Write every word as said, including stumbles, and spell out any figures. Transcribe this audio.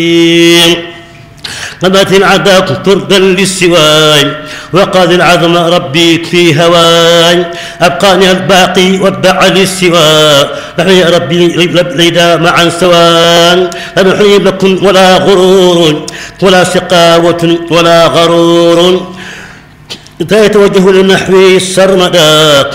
قضت العذاب طردا للسواي وقاضي العظم ربي في هواي أبقاني الباقي واتبع للسواء نحن يا ربي ليدا معا سواء لا نحيي لكم ولا غرور ولا سقاوة ولا غرور يتوجه للنحو السرمدا